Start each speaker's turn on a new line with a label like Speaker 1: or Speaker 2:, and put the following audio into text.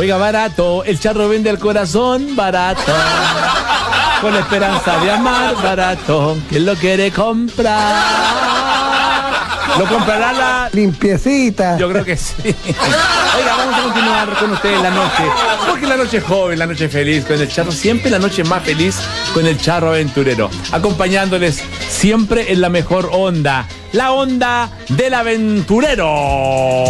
Speaker 1: Oiga, barato, el charro vende el corazón, barato. Con la esperanza de amar, barato. ¿Quién lo quiere comprar? ¿Lo comprará la
Speaker 2: limpiecita?
Speaker 1: Yo creo que sí. Oiga, vamos a continuar con ustedes la noche. Porque la noche es joven, la noche es feliz con el charro. Siempre la noche más feliz con el charro aventurero. Acompañándoles siempre en la mejor onda. La onda del aventurero.